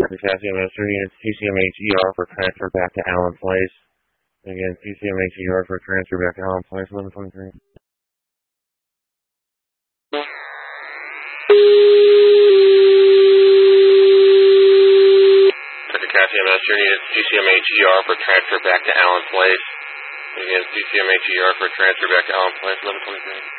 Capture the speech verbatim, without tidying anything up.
the Cassia Master Unit C C M H E R for transfer back to Allen Place. Again, C C M H E R for transfer back to Allen Place, eleven twenty-three. For the Cassia Master Unit C C M H E R for transfer back to Allen Place. Again, C C M H E R for transfer back to Allen Place, eleven twenty-three.